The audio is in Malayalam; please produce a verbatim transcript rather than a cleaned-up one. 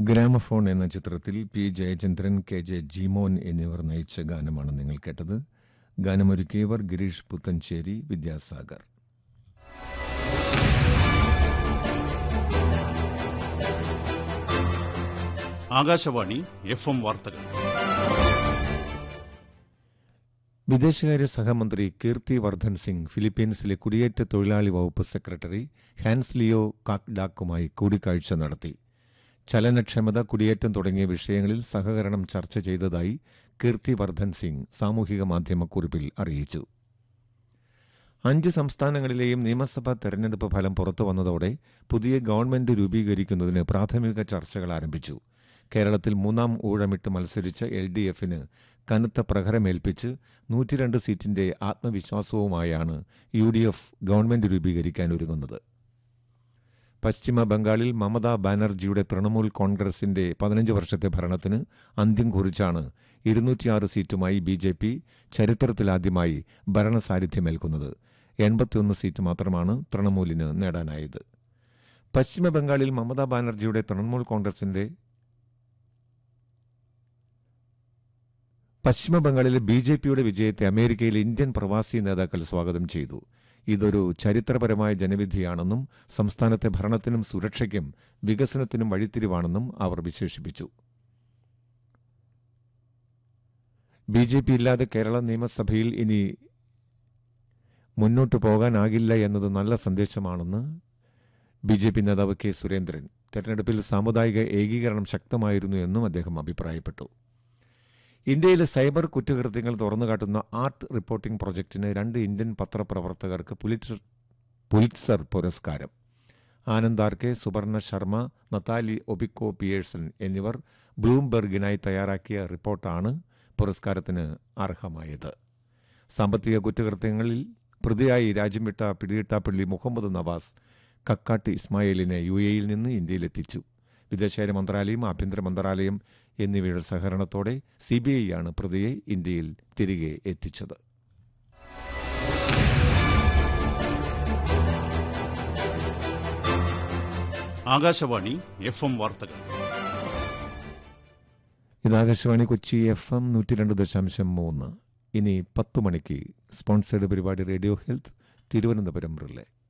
ഗ്രാമഫോൺ എന്ന ചിത്രത്തിൽ P Jayachandran, K J Jimon എന്നിവർ നയിച്ച ഗാനമാണ് നിങ്ങൾ കേട്ടത്. ഗാനമൊരുക്കിയവർ ഗിരീഷ് പുത്തഞ്ചേരി, വിദ്യാസാഗർ. ആകാശവാണി എഫ് എം വാർത്തകൾ. വിദേശകാര്യ സഹമന്ത്രി കീർത്തി വർദ്ധൻ സിംഗ് ഫിലിപ്പീൻസിലെ കുടിയേറ്റ തൊഴിലാളി വകുപ്പ് സെക്രട്ടറി ഹാൻസ് ലിയോ കാക്ഡാക്കുമായി കൂടിക്കാഴ്ച നടത്തി. ചലനക്ഷമത, കുടിയേറ്റം തുടങ്ങിയ വിഷയങ്ങളിൽ സഹകരണം ചർച്ച ചെയ്തതായി കീർത്തി വർദ്ധൻ സിംഗ് സാമൂഹിക മാധ്യമക്കുറിപ്പിൽ അറിയിച്ചു. അഞ്ച് സംസ്ഥാനങ്ങളിലെയും നിയമസഭാ തെരഞ്ഞെടുപ്പ് ഫലം പുറത്തുവന്നതോടെ പുതിയ ഗവൺമെന്റ് രൂപീകരിക്കുന്നതിന് പ്രാഥമിക ചർച്ചകൾ ആരംഭിച്ചു. കേരളത്തിൽ മൂന്നാം ഊഴമിട്ട് മത്സരിച്ച എൽ ഡി എഫിന് കനത്ത പ്രഹരമേൽപ്പിച്ച് നൂറ്റിരണ്ട് സീറ്റിന്റെ ആത്മവിശ്വാസവുമായാണ് യു ഡി എഫ് ഗവൺമെന്റ് രൂപീകരിക്കാൻ ഒരുങ്ങുന്നത്. പശ്ചിമ ബംഗാളിൽ മമതാ ബാനർജിയുടെ തൃണമൂൽ കോൺഗ്രസിന്റെ പതിനഞ്ച് വർഷത്തെ ഭരണത്തിന് അന്ത്യം കുറിച്ചാണ് ഇരുന്നൂറ്റിയാറ് സീറ്റുമായി ബി ജെ പി ചരിത്രത്തിലാദ്യമായി ഭരണസാന്നിധ്യമേൽക്കുന്നത്. എൺപത്തിയൊന്ന് സീറ്റ് മാത്രമാണ് തൃണമൂലിന് നേടാനായത്. പശ്ചിമ ബംഗാളിൽ മമതാ ബാനർജിയുടെ തൃണമൂൽ കോൺഗ്രസിന്റെ പശ്ചിമ ബംഗാളിലെ ബി ജെ പിയുടെ വിജയത്തെ അമേരിക്കയിലെ ഇന്ത്യൻ പ്രവാസി നേതാക്കൾ സ്വാഗതം ചെയ്തു. ഇതൊരു ചരിത്രപരമായ ജനവിധിയാണെന്നും സംസ്ഥാനത്തെ ഭരണത്തിനും സുരക്ഷയ്ക്കും വികസനത്തിനും വഴിത്തിരിവാണെന്നും അവർ വിശേഷിപ്പിച്ചു. ബി ജെ പി ഇല്ലാതെ കേരള നിയമസഭയിൽ ഇനി മുന്നോട്ടു പോകാനാകില്ല എന്നത് നല്ല സന്ദേശമാണെന്ന് ബി ജെ പി നേതാവ് കെ സുരേന്ദ്രൻ. തെരഞ്ഞെടുപ്പിൽ സാമുദായിക ഏകീകരണം ശക്തമായിരുന്നു എന്നും അദ്ദേഹം അഭിപ്രായപ്പെട്ടു. ഇന്ത്യയിലെ സൈബർ കുറ്റകൃത്യങ്ങൾ തുറന്നുകാട്ടുന്ന ആർട്ട് റിപ്പോർട്ടിംഗ് പ്രൊജക്ടിന് രണ്ട് ഇന്ത്യൻ പത്രപ്രവർത്തകർക്ക് പുലിറ്റ്സർ പുലിറ്റ്സർ പുരസ്കാരം. ആനന്ദ് ആർ കെ, സുവർണ ശർമ്മ, നതാലി ഒബിക്കോ പിയേഴ്സൺ എന്നിവർ ബ്ലൂംബെർഗിനായി തയ്യാറാക്കിയ റിപ്പോർട്ടാണ് പുരസ്കാരത്തിന് അർഹമായത്. സാമ്പത്തിക കുറ്റകൃത്യങ്ങളിൽ പ്രതിയായി രാജ്യം വിട്ട പിടികിട്ടാപ്പള്ളി മുഹമ്മദ് നവാസ് കക്കാട്ട് ഇസ്മായിലിനെ യു എയിൽ നിന്ന് ഇന്ത്യയിലെത്തിച്ചു. വിദേശകാര്യ മന്ത്രാലയം, ആഭ്യന്തര മന്ത്രാലയം എന്നിവയുടെ സഹകരണത്തോടെ സി ബി ഐ ആണ് പ്രതിയെ ഇന്ത്യയിൽ തിരികെ എത്തിച്ചത്. ആകാശവാണി എഫ് എം വാർത്തകൾ. ഇത് ആകാശവാണി കൊച്ചി എഫ് എം നൂറ്റി രണ്ട് ദശാംശം മൂന്ന്. ഇനി പത്തു മണിക്ക് സ്പോൺസേഡ് പരിപാടി റേഡിയോ ഹെൽത്ത് തിരുവനന്തപുരം റിലേ.